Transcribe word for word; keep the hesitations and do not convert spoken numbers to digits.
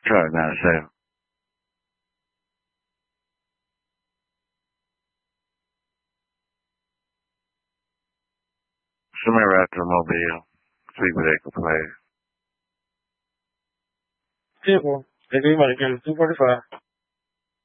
Truck ninety-seven. Send me right to the mobile. See what they can play. Simple. They do like two forty five.